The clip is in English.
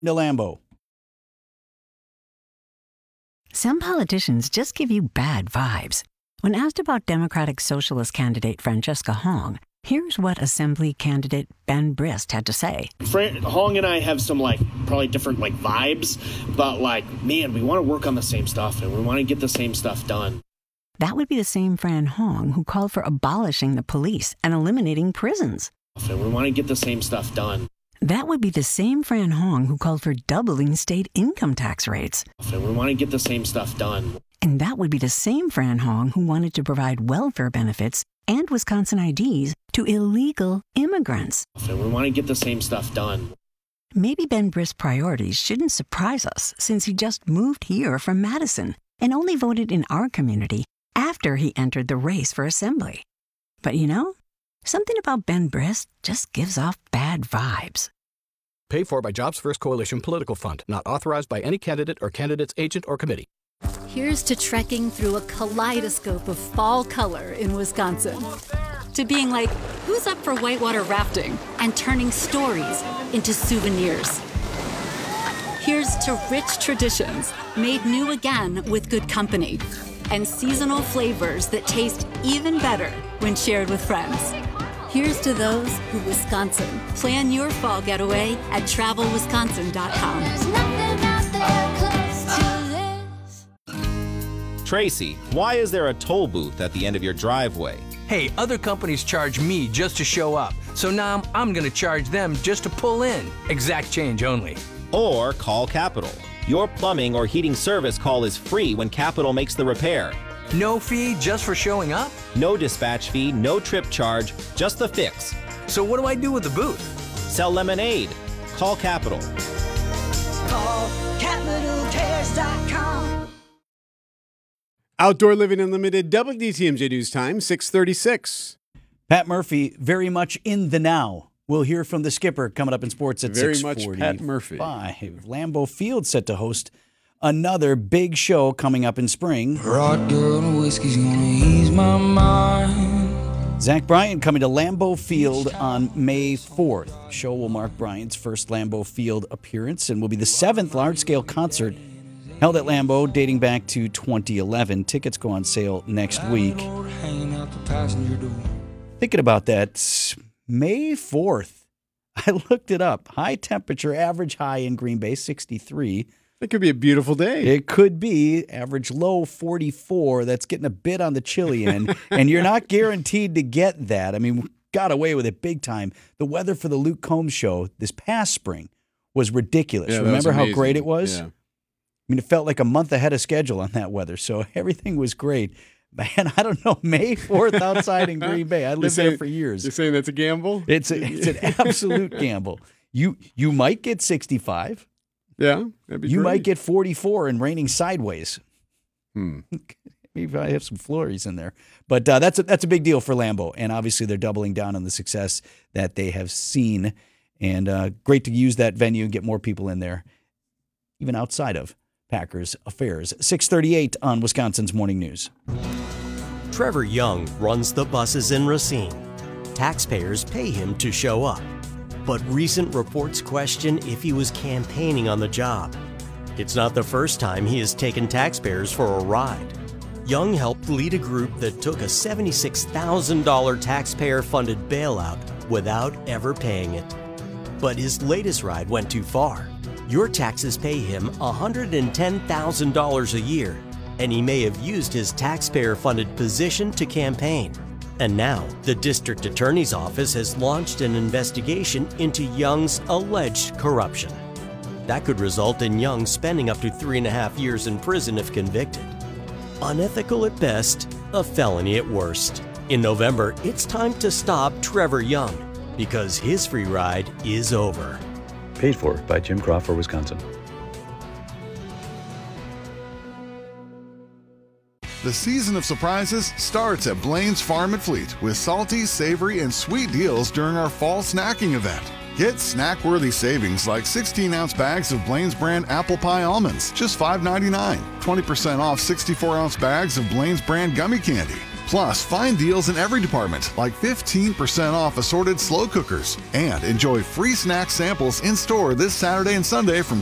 to Lambeau. Some politicians just give you bad vibes. When asked about Democratic Socialist candidate Francesca Hong, here's what Assembly candidate Ben Brist had to say. Hong and I have some, probably different, vibes, but, man, we want to work on the same stuff, and we want to get the same stuff done. That would be the same Fran Hong who called for abolishing the police and eliminating prisons. And we want to get the same stuff done. That would be the same Fran Hong who called for doubling state income tax rates. And we want to get the same stuff done. And that would be the same Fran Hong who wanted to provide welfare benefits and Wisconsin IDs to illegal immigrants. And we want to get the same stuff done. Maybe Ben Brist's priorities shouldn't surprise us since he just moved here from Madison and only voted in our community after he entered the race for Assembly. But something about Ben Brist just gives off bad vibes. Paid for by Jobs First Coalition Political Fund. Not authorized by any candidate or candidate's agent or committee. Here's to trekking through a kaleidoscope of fall color in Wisconsin. To being like, who's up for whitewater rafting? And turning stories into souvenirs. Here's to rich traditions made new again with good company. And seasonal flavors that taste even better when shared with friends. Here's to those who Wisconsin. Plan your fall getaway at travelwisconsin.com. There's nothing out there close to this. Tracy, why is there a toll booth at the end of your driveway? Hey, other companies charge me just to show up. So now I'm going to charge them just to pull in. Exact change only. Or call Capital. Your plumbing or heating service call is free when Capital makes the repair. No fee just for showing up? No dispatch fee, no trip charge, just the fix. So what do I do with the booth? Sell lemonade. Call Capital. Call CapitalCares.com. Outdoor Living Unlimited, WTMJ News Time, 6:36. Pat Murphy, very much in the now. We'll hear from the skipper coming up in sports at 6:45. Very much Pat Murphy. Lambeau Field set to host another big show coming up in spring. Whiskey's gonna ease my mind. Zach Bryan coming to Lambeau Field on May 4th. The show will mark Bryan's first Lambeau Field appearance and will be the 7th large-scale concert held at Lambeau dating back to 2011. Tickets go on sale next week. Thinking about that, May 4th, I looked it up. High temperature, average high in Green Bay, 63. It could be a beautiful day. It could be. Average low, 44. That's getting a bit on the chilly end. And you're not guaranteed to get that. I mean, we got away with it big time. The weather for the Luke Combs show this past spring was ridiculous. Yeah, Remember how amazing. great it was? Yeah. I mean, it felt like a month ahead of schedule on that weather. So everything was great. Man, I don't know, May 4th outside in Green Bay. I lived there for years. You're saying that's a gamble? It's an absolute gamble. You might get 65. Yeah, that'd be You great. might get 44 and raining sideways. Hmm. Maybe I have some flurries in there. But that's a big deal for Lambeau. And obviously they're doubling down on the success that they have seen. And great to use that venue and get more people in there, even outside of Packers affairs. 6:38 on Wisconsin's Morning News. Trevor Young runs the buses in Racine. Taxpayers pay him to show up. But recent reports question if he was campaigning on the job. It's not the first time he has taken taxpayers for a ride. Young helped lead a group that took a $76,000 taxpayer-funded bailout without ever paying it. But his latest ride went too far. Your taxes pay him $110,000 a year, and he may have used his taxpayer-funded position to campaign. And now, the district attorney's office has launched an investigation into Young's alleged corruption. That could result in Young spending up to 3.5 years in prison if convicted. Unethical at best, a felony at worst. In November, it's time to stop Trevor Young, because his free ride is over. Paid for by Jim Crawford, Wisconsin. The season of surprises starts at Blaine's Farm and Fleet with salty, savory, and sweet deals during our fall snacking event. Get snack-worthy savings like 16-ounce bags of Blaine's brand apple pie almonds, just $5.99. 20% off 64-ounce bags of Blaine's brand gummy candy. Plus, find deals in every department, like 15% off assorted slow cookers. And enjoy free snack samples in store this Saturday and Sunday from